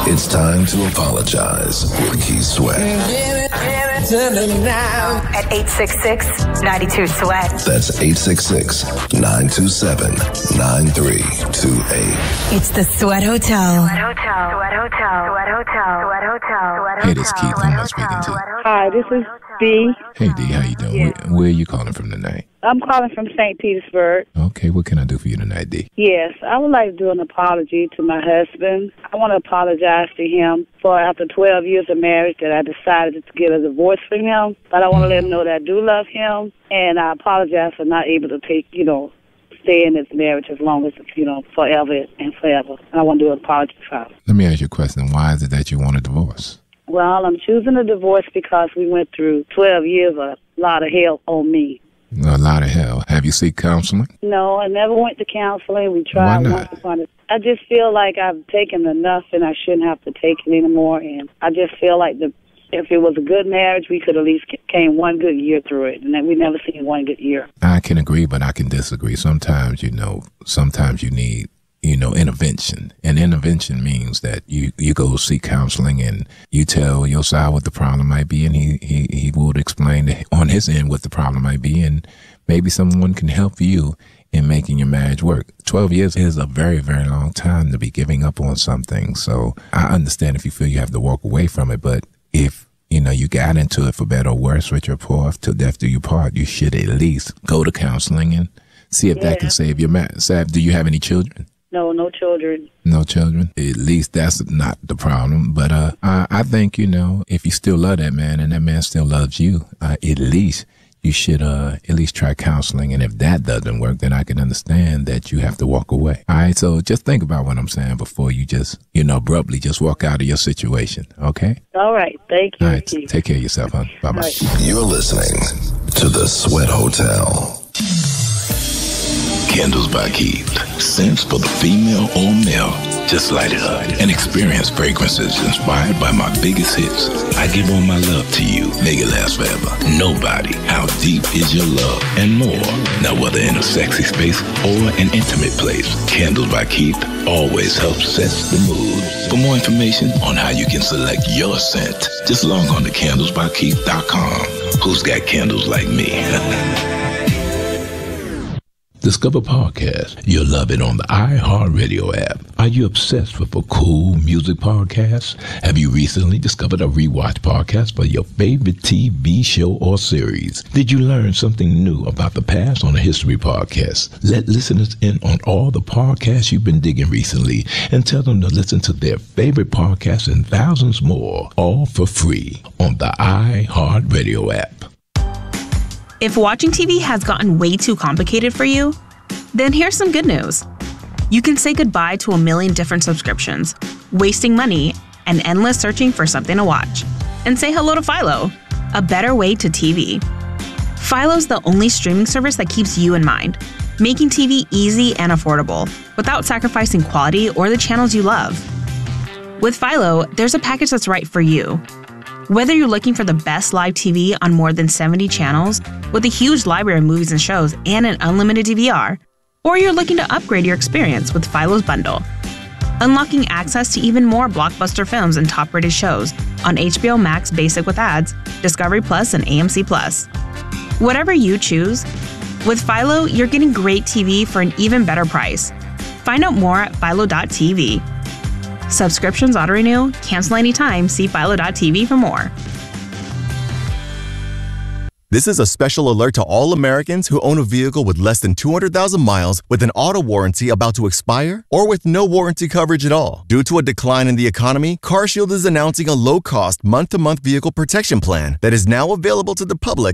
It's time to apologize with Keith Sweat. At 866-92-SWEAT. That's 866-927-9328. It's the Sweat Hotel. Hey, this is Keith. Who am I speaking to? Hi, this is Dee. Hey, Dee, how you doing? Yes. Where are you calling from tonight? I'm calling from St. Petersburg. Okay, what can I do for you tonight, Dee? Yes, I would like to do an apology to my husband. I want to apologize to him for after 12 years of marriage that I decided to get a divorce from him. But I want to let him know that I do love him, and I apologize for not able to stay in this marriage as long as, forever and forever. And I want to do an apology for him. Let me ask you a question. Why is it that you want a divorce? Well, I'm choosing a divorce because we went through 12 years of a lot of hell on me. A lot of hell. Have you seek counseling? No, I never went to counseling. We tried once upon a time. I just feel like I've taken enough and I shouldn't have to take it anymore. And I just feel like if it was a good marriage, we could at least came one good year through it. And then we never seen one good year. I can agree, but I can disagree. Sometimes you need intervention. And intervention means that you go seek counseling and you tell your side what the problem might be, and he would explain on his end what the problem might be, and maybe someone can help you in making your marriage work. 12 years is a very, very long time to be giving up on something. So I understand if you feel you have to walk away from it, but if you got into it for better or worse with your path till death do you part, you should at least go to counseling and see if that can save your marriage. Do you have any children? No children. No children? At least that's not the problem. But I think, if you still love that man and that man still loves you, at least you should at least try counseling. And if that doesn't work, then I can understand that you have to walk away. All right, so just think about what I'm saying before you just, abruptly just walk out of your situation, okay? All right, thank you. All right, take care of yourself, huh? Bye-bye. Right. You're listening to The Sweat Hotel. Candles by Keith. Scents for the female or male. Just light it up and experience fragrances inspired by my biggest hits. I give all my love to you. Make it last forever. Nobody. How deep is your love? And more. Now, whether in a sexy space or an intimate place, Candles by Keith always helps set the mood. For more information on how you can select your scent, just log on to candlesbykeith.com. Who's got candles like me? Discover podcast. You'll love it on the iHeartRadio app. Are you obsessed with a cool music podcast? Have you recently discovered a rewatch podcast for your favorite TV show or series? Did you learn something new about the past on a history podcast? Let listeners in on all the podcasts you've been digging recently and tell them to listen to their favorite podcasts and thousands more, all for free on the iHeartRadio app. If watching TV has gotten way too complicated for you, then here's some good news. You can say goodbye to a million different subscriptions, wasting money, and endless searching for something to watch. And say hello to Philo, a better way to TV. Philo's the only streaming service that keeps you in mind, making TV easy and affordable, without sacrificing quality or the channels you love. With Philo, there's a package that's right for you. Whether you're looking for the best live TV on more than 70 channels with a huge library of movies and shows and an unlimited DVR, or you're looking to upgrade your experience with Philo's bundle, unlocking access to even more blockbuster films and top-rated shows on HBO Max Basic with ads, Discovery Plus, and AMC Plus. Whatever you choose, with Philo, you're getting great TV for an even better price. Find out more at philo.tv. Subscriptions auto-renew, cancel anytime, see philo.tv for more. This is a special alert to all Americans who own a vehicle with less than 200,000 miles with an auto warranty about to expire or with no warranty coverage at all. Due to a decline in the economy, CarShield is announcing a low-cost month-to-month vehicle protection plan that is now available to the public